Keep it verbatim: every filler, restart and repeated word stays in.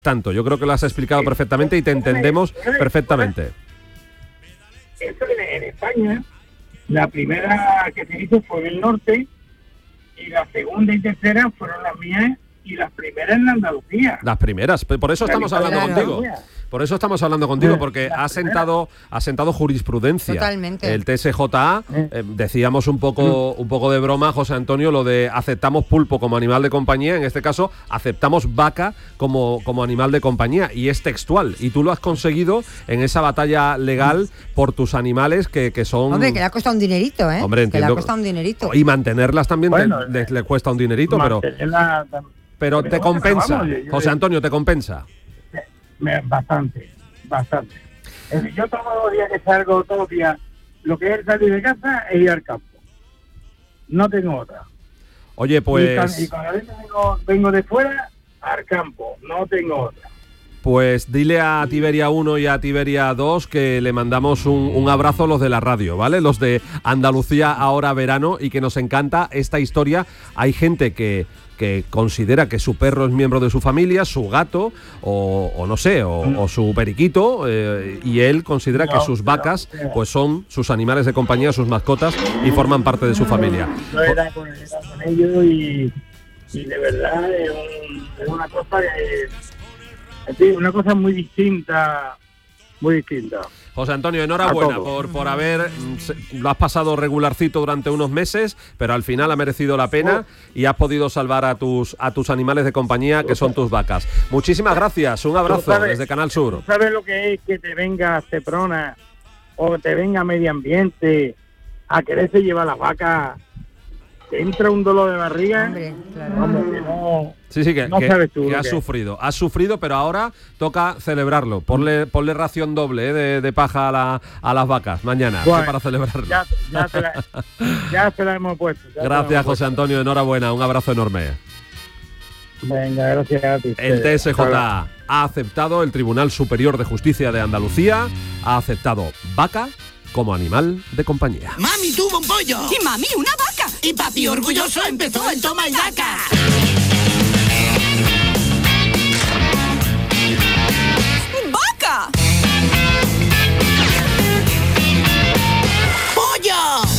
tanto. Yo creo que lo has explicado perfectamente y te entendemos perfectamente. Eso en, en España, la primera que se hizo fue en el norte y la segunda y tercera fueron las mías y las primeras en Andalucía. Las primeras, por eso estamos hablando Claro. contigo. Por eso estamos hablando contigo, porque ha sentado, ha sentado jurisprudencia. Totalmente. El T S J A, eh, decíamos un poco, un poco de broma, José Antonio, lo de aceptamos pulpo como animal de compañía, en este caso aceptamos vaca como, como animal de compañía, y es textual. Y tú lo has conseguido en esa batalla legal por tus animales que, que son... Hombre, que le ha costado un dinerito, ¿eh? Hombre, que le ha entiendo. costado un dinerito. Y mantenerlas también te- Bueno, le, le cuesta un dinerito, pero, Mantenerla, pero te bueno, compensa. vamos, yo- yo- José Antonio, te compensa. me- bastante, bastante. Es decir, yo todos los días que salgo, todos los días, lo que es salir de casa es ir al campo. No tengo otra. Oye, Y, pues... cuando, y cuando vengo, vengo de fuera, al campo. No tengo otra. Pues dile a Tiberia uno y a Tiberia dos que le mandamos un, un abrazo a los de la radio, ¿vale? Los de Andalucía Ahora Verano, y que nos encanta esta historia. Hay gente que, que considera que su perro es miembro de su familia, su gato, o, o no sé, o, o su periquito, eh, y él considera No, que sus pero, vacas pero- pues son sus animales de compañía, sus mascotas, y forman parte de su familia. Yo era con, era con ellos y, y de verdad es, un- es una cosa que, es decir, una cosa muy distinta, muy distinta. José Antonio, enhorabuena A todos. por, por haber, mm, se- lo has pasado regularcito durante unos meses, pero al final ha merecido la pena y has podido salvar a tus, a tus animales de compañía, que son tus vacas. Muchísimas gracias, un abrazo sabes- desde Canal Sur. ¿Tú sabes lo que es que te venga Seprona o te venga Medio Ambiente a quererse llevar las vacas? Te entra un dolor de barriga. Hombre, claro. Vamos, que no... Sí, sí, que, No que- sabes tú que lo has que es. sufrido. Has sufrido, pero ahora toca celebrarlo. Ponle, ponle ración doble eh, de, de paja a, la- a las vacas mañana, Bueno, para celebrarlo. Ya, ya, se la, ya se la hemos puesto. ya se la Gracias, hemos José Antonio, enhorabuena, un abrazo enorme. puesto. Venga, gracias a ti. El T S Hasta luego. J ha aceptado, el Tribunal Superior de Justicia de Andalucía ha aceptado vaca como animal de compañía. Mami tuvo un pollo. Y mami, una vaca. Y papi orgulloso empezó el toma y daca.